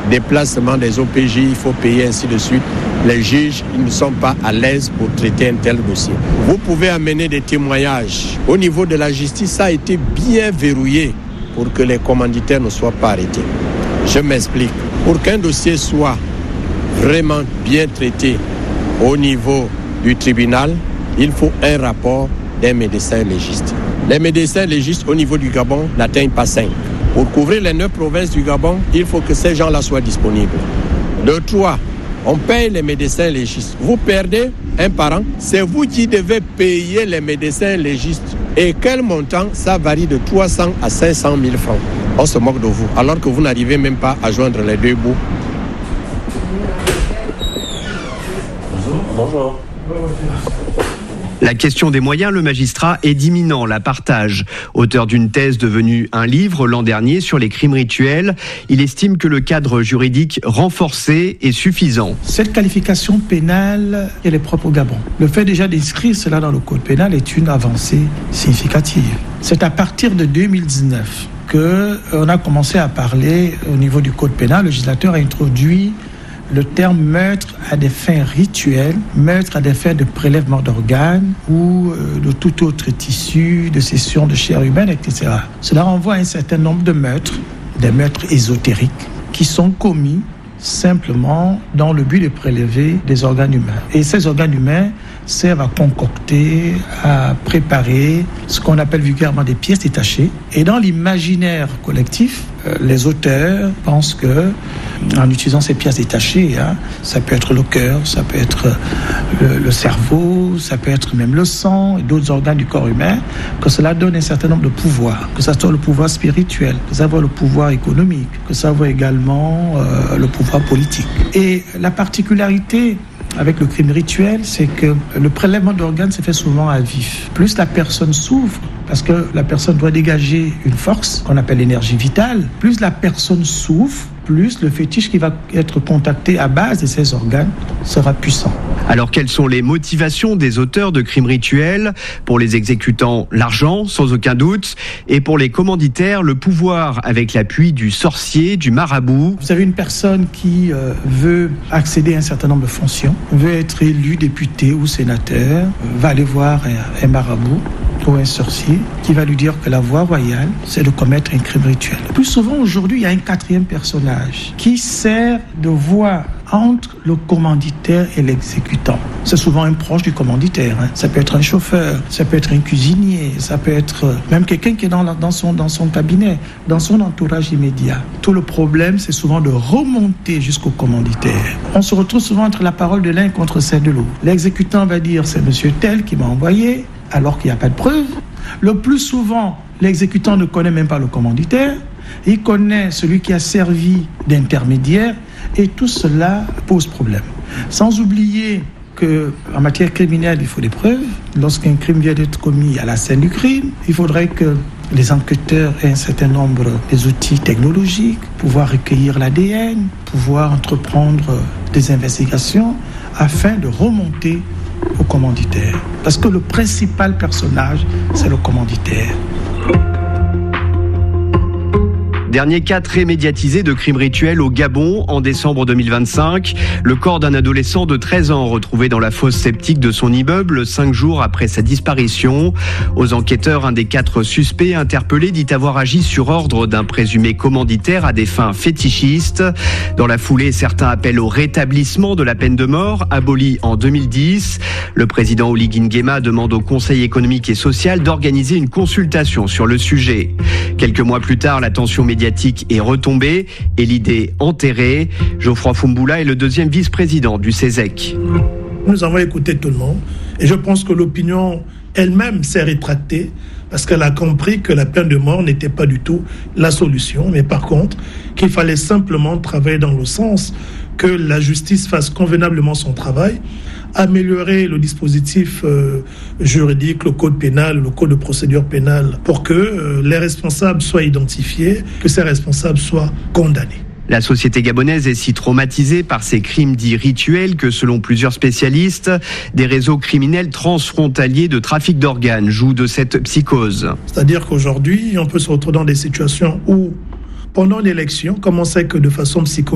déplacement des OPJ, il faut payer, ainsi de suite. Les juges, ils ne sont pas à l'aise pour traiter un tel dossier. Vous pouvez amener des témoignages. Au niveau de la justice, ça a été bien verrouillé pour que les commanditaires ne soient pas arrêtés. Je m'explique. Pour qu'un dossier soit vraiment bien traité au niveau du tribunal, il faut un rapport d'un médecin légiste. Les médecins légistes au niveau du Gabon n'atteignent pas 5. Pour couvrir les 9 provinces du Gabon, il faut que ces gens-là soient disponibles. De 3, on paye les médecins légistes. Vous perdez un parent, c'est vous qui devez payer les médecins légistes. Et quel montant? Ça varie de 300 à 500 000 francs. On se moque de vous, alors que vous n'arrivez même pas à joindre les deux bouts. Bonjour. La question des moyens, le magistrat Eddy Minnan la partage. Auteur d'une thèse devenue un livre l'an dernier sur les crimes rituels, il estime que le cadre juridique renforcé est suffisant. Cette qualification pénale, elle est propre au Gabon. Le fait déjà d'inscrire cela dans le code pénal est une avancée significative. C'est à partir de 2019 qu'on a commencé à parler au niveau du code pénal. Le législateur a introduit le terme meurtre à des fins rituelles, meurtre à des fins de prélèvement d'organes ou de tout autre tissu, de cession de chair humaine, etc. Cela renvoie à un certain nombre de meurtres, des meurtres ésotériques, qui sont commis simplement dans le but de prélever des organes humains. Et ces organes humains servent à concocter, à préparer ce qu'on appelle vulgairement des pièces détachées. Et dans l'imaginaire collectif, les auteurs pensent que, en utilisant ces pièces détachées, ça peut être le cœur, ça peut être le cerveau, ça peut être même le sang et d'autres organes du corps humain, que cela donne un certain nombre de pouvoirs, que ça soit le pouvoir spirituel, que ça soit le pouvoir économique, que ça soit également le pouvoir politique. Et la particularité avec le crime rituel, c'est que le prélèvement d'organes se fait souvent à vif. Plus la personne souffre, parce que la personne doit dégager une force qu'on appelle l'énergie vitale, plus la personne souffre, plus le fétiche qui va être contacté à base de ces organes sera puissant. Alors quelles sont les motivations des auteurs de crimes rituels? Pour les exécutants, l'argent, sans aucun doute, et pour les commanditaires, le pouvoir avec l'appui du sorcier, du marabout. Vous avez une personne qui veut accéder à un certain nombre de fonctions, veut être élu député ou sénateur, va aller voir un marabout ou un sorcier qui va lui dire que la voie royale, c'est de commettre un crime rituel. Plus souvent aujourd'hui, il y a un quatrième personnage qui sert de voie entre le commanditaire et l'exécutant. C'est souvent un proche du commanditaire. Ça peut être un chauffeur, ça peut être un cuisinier, ça peut être même quelqu'un qui est dans son cabinet, dans son entourage immédiat. Tout le problème, c'est souvent de remonter jusqu'au commanditaire. On se retrouve souvent entre la parole de l'un contre celle de l'autre. L'exécutant va dire « c'est monsieur tel qui m'a envoyé », alors qu'il n'y a pas de preuve. Le plus souvent, l'exécutant ne connaît même pas le commanditaire. Il connaît celui qui a servi d'intermédiaire et tout cela pose problème. Sans oublier qu'en matière criminelle, il faut des preuves. Lorsqu'un crime vient d'être commis à la scène du crime, il faudrait que les enquêteurs aient un certain nombre d'outils technologiques, pouvoir recueillir l'ADN, pouvoir entreprendre des investigations afin de remonter au commanditaire. Parce que le principal personnage, c'est le commanditaire. Dernier cas très médiatisé de crime rituel au Gabon en décembre 2025. Le corps d'un adolescent de 13 ans retrouvé dans la fosse septique de son immeuble 5 jours après sa disparition. Aux enquêteurs, un des 4 suspects interpellés dit avoir agi sur ordre d'un présumé commanditaire à des fins fétichistes. Dans la foulée, certains appellent au rétablissement de la peine de mort, abolie en 2010. Le président Oligui Nguema demande au Conseil économique et social d'organiser une consultation sur le sujet. Quelques mois plus tard, la tension médiatique est retombée et l'idée enterrée. Geoffroy Foumbula est le 2e vice-président du CESEC. Nous avons écouté tout le monde et je pense que l'opinion elle-même s'est rétractée parce qu'elle a compris que la peine de mort n'était pas du tout la solution, mais par contre qu'il fallait simplement travailler dans le sens que la justice fasse convenablement son travail, améliorer le dispositif juridique, le code pénal, le code de procédure pénale, pour que les responsables soient identifiés, que ces responsables soient condamnés. La société gabonaise est si traumatisée par ces crimes dits rituels que, selon plusieurs spécialistes, des réseaux criminels transfrontaliers de trafic d'organes jouent de cette psychose. C'est-à-dire qu'aujourd'hui, on peut se retrouver dans des situations où, pendant l'élection, comme on sait que de façon psychologique,